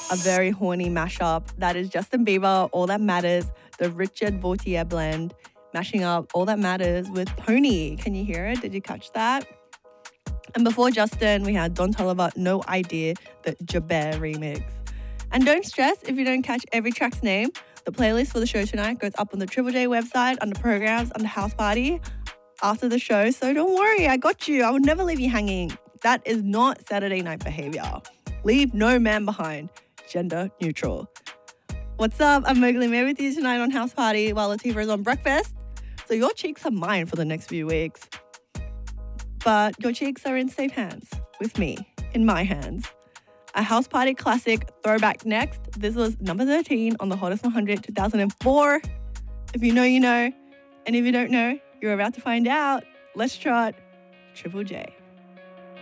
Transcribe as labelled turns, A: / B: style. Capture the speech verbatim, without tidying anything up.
A: a very horny mashup. That is Justin Bieber, All That Matters, the Richard Vautier blend, mashing up All That Matters with Pony. Can you hear it? Did you catch that? And before Justin, we had Don Toliver, No Idea, the Jabber remix. And don't stress if you don't catch every track's name. The playlist for the show tonight goes up on the Triple J website under programs, under House Party after the show. So don't worry, I got you. I will never leave you hanging. That is not Saturday night behavior. Leave no man behind. Gender neutral. What's up? I'm Mowgli May with you tonight on House Party while Latifah is on breakfast. So your cheeks are mine for the next few weeks. But your cheeks are in safe hands with me, in my hands. A House Party classic throwback next. This was number thirteen on the Hottest one hundred two thousand four. If you know, you know. And if you don't know, you're about to find out. Let's trot Triple J.